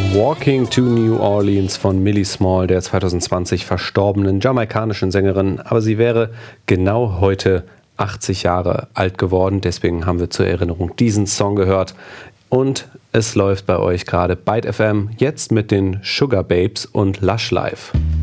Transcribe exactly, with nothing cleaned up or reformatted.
Walking to New Orleans von Millie Small, der zwanzig zwanzig verstorbenen jamaikanischen Sängerin. Aber sie wäre genau heute achtzig Jahre alt geworden. Deswegen haben wir zur Erinnerung diesen Song gehört. Und es läuft bei euch gerade Byte F M, jetzt mit den Sugar Babes und Lush Life.